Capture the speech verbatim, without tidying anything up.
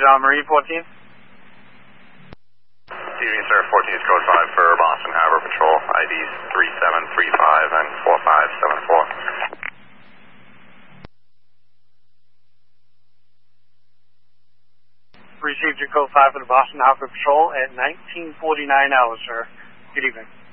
on Marine fourteen. Good evening, sir. fourteen is code five for Boston Harbor Patrol. I Ds three seven three five and four five seven four. Received your code five for the Boston Harbor Patrol at nineteen forty-nine hours, sir. Good evening.